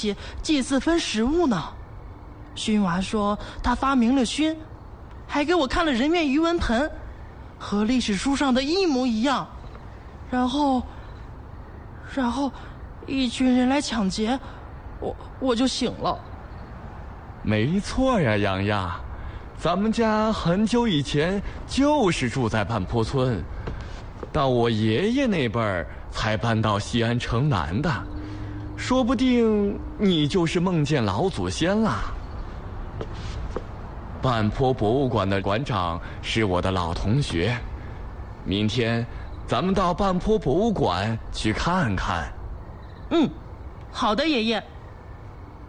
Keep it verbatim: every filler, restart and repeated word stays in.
起祭祀分食物呢。熏娃说他发明了熏，还给我看了人面鱼纹盆，和历史书上的一模一样。然后然后一群人来抢劫，我我就醒了。 没错呀，洋洋，咱们家很久以前就是住在半坡村，到我爷爷那辈儿才搬到西安城南的，说不定你就是梦见老祖先啦。半坡博物馆的馆长是我的老同学，明天咱们到半坡博物馆去看看。 嗯，好的，爷爷。